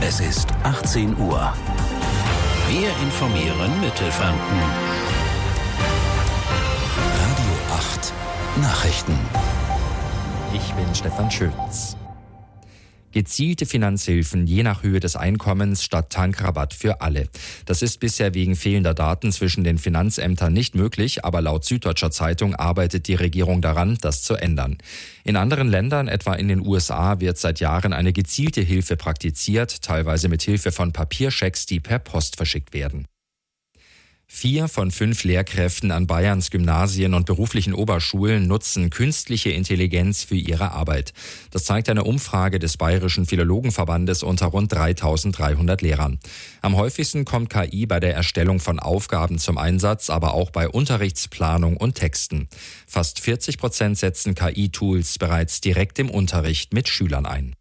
Es ist 18 Uhr. Wir informieren Mittelfranken. Radio 8 Nachrichten. Ich bin Stefan Schütz. Gezielte Finanzhilfen je nach Höhe des Einkommens statt Tankrabatt für alle. Das ist bisher wegen fehlender Daten zwischen den Finanzämtern nicht möglich, aber laut Süddeutscher Zeitung arbeitet die Regierung daran, das zu ändern. In anderen Ländern, etwa in den USA, wird seit Jahren eine gezielte Hilfe praktiziert, teilweise mit Hilfe von Papierschecks, die per Post verschickt werden. 4 von 5 Lehrkräften an Bayerns Gymnasien und beruflichen Oberschulen nutzen künstliche Intelligenz für ihre Arbeit. Das zeigt eine Umfrage des Bayerischen Philologenverbandes unter rund 3.300 Lehrern. Am häufigsten kommt KI bei der Erstellung von Aufgaben zum Einsatz, aber auch bei Unterrichtsplanung und Texten. Fast 40% setzen KI-Tools bereits direkt im Unterricht mit Schülern ein.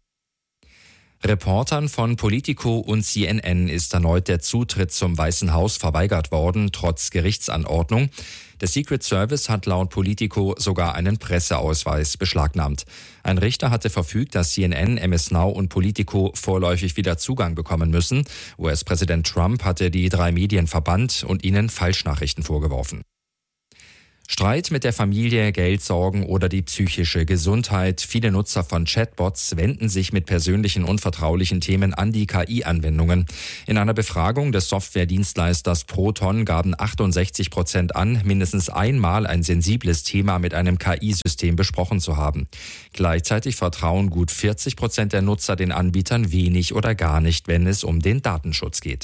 Reportern von Politico und CNN ist erneut der Zutritt zum Weißen Haus verweigert worden, trotz Gerichtsanordnung. Der Secret Service hat laut Politico sogar einen Presseausweis beschlagnahmt. Ein Richter hatte verfügt, dass CNN, MS Now und Politico vorläufig wieder Zugang bekommen müssen. US-Präsident Trump hatte die 3 Medien verbannt und ihnen Falschnachrichten vorgeworfen. Streit mit der Familie, Geldsorgen oder die psychische Gesundheit. Viele Nutzer von Chatbots wenden sich mit persönlichen und vertraulichen Themen an die KI-Anwendungen. In einer Befragung des Softwaredienstleisters Proton gaben 68% an, mindestens einmal ein sensibles Thema mit einem KI-System besprochen zu haben. Gleichzeitig vertrauen gut 40% der Nutzer den Anbietern wenig oder gar nicht, wenn es um den Datenschutz geht.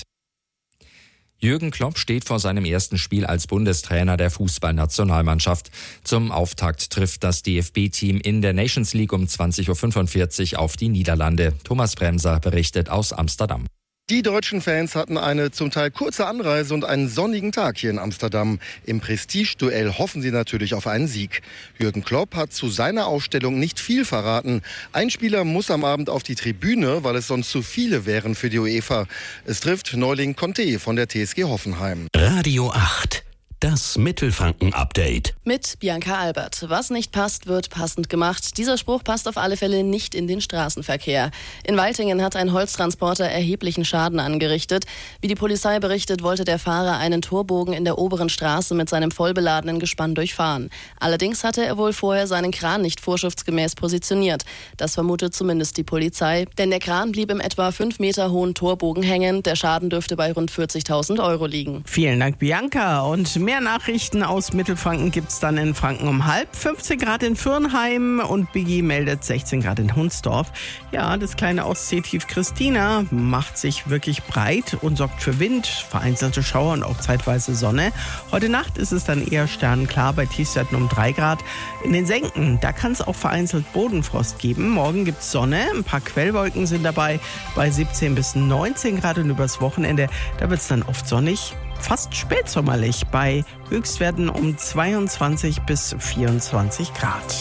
Jürgen Klopp steht vor seinem ersten Spiel als Bundestrainer der Fußballnationalmannschaft. Zum Auftakt trifft das DFB-Team in der Nations League um 20.45 Uhr auf die Niederlande. Thomas Bremser berichtet aus Amsterdam. Die deutschen Fans hatten eine zum Teil kurze Anreise und einen sonnigen Tag hier in Amsterdam. Im Prestigeduell hoffen sie natürlich auf einen Sieg. Jürgen Klopp hat zu seiner Aufstellung nicht viel verraten. Ein Spieler muss am Abend auf die Tribüne, weil es sonst zu viele wären für die UEFA. Es trifft Neuling Conte von der TSG Hoffenheim. Radio 8. Das Mittelfranken-Update. Mit Bianca Albert. Was nicht passt, wird passend gemacht. Dieser Spruch passt auf alle Fälle nicht in den Straßenverkehr. In Weiltingen hat ein Holztransporter erheblichen Schaden angerichtet. Wie die Polizei berichtet, wollte der Fahrer einen Torbogen in der oberen Straße mit seinem vollbeladenen Gespann durchfahren. Allerdings hatte er wohl vorher seinen Kran nicht vorschriftsgemäß positioniert. Das vermutet zumindest die Polizei. Denn der Kran blieb im etwa 5 Meter hohen Torbogen hängen. Der Schaden dürfte bei rund 40.000 Euro liegen. Vielen Dank, Bianca. Und mehr Nachrichten aus Mittelfranken gibt's dann in Franken um halb. 15 Grad in Fürnheim und Biggie meldet 16 Grad in Hunsdorf. Ja, das kleine Ostseetief Christina macht sich wirklich breit und sorgt für Wind, vereinzelte Schauer und auch zeitweise Sonne. Heute Nacht ist es dann eher sternenklar bei Tiefstwerten um 3 Grad. In den Senken, da kann es auch vereinzelt Bodenfrost geben. Morgen gibt's Sonne, ein paar Quellwolken sind dabei bei 17 bis 19 Grad und übers Wochenende, da wird's dann oft sonnig. Fast spätsommerlich bei Höchstwerten um 22 bis 24 Grad.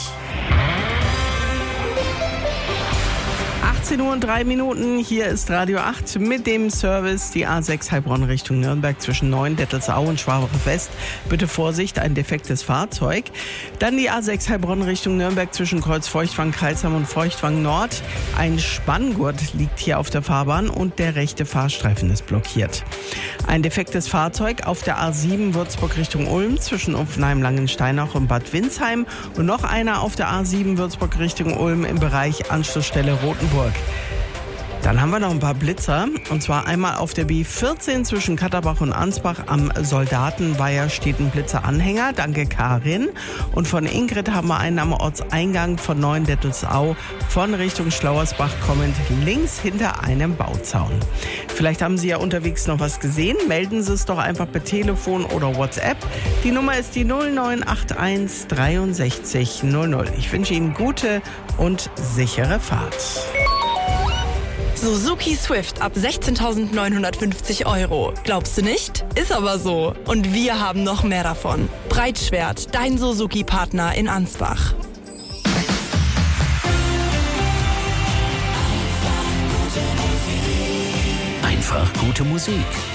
18 Uhr und 3 Minuten, hier ist Radio 8 mit dem Service, die A6 Heilbronn Richtung Nürnberg zwischen Neuendettelsau und Schwabach West. Bitte Vorsicht, ein defektes Fahrzeug. Dann die A6 Heilbronn Richtung Nürnberg zwischen Kreuz Feuchtwang, Kreilsheim und Feuchtwang Nord. Ein Spanngurt liegt hier auf der Fahrbahn und der rechte Fahrstreifen ist blockiert. Ein defektes Fahrzeug auf der A7 Würzburg Richtung Ulm zwischen Upfenheim, Langensteinach und Bad Windsheim. Und noch einer auf der A7 Würzburg Richtung Ulm im Bereich Anschlussstelle Rothenburg. Dann haben wir noch ein paar Blitzer, und zwar einmal auf der B14 zwischen Katterbach und Ansbach am Soldatenweiher steht ein Blitzeranhänger, danke Karin. Und von Ingrid haben wir einen am Ortseingang von Neuendettelsau von Richtung Schlauersbach kommend links hinter einem Bauzaun. Vielleicht haben Sie ja unterwegs noch was gesehen, melden Sie es doch einfach per Telefon oder WhatsApp. Die Nummer ist die 0981 63 00. Ich wünsche Ihnen gute und sichere Fahrt. Suzuki Swift ab 16.950 Euro. Glaubst du nicht? Ist aber so. Und wir haben noch mehr davon. Breitschwert, dein Suzuki-Partner in Ansbach. Einfach gute Musik.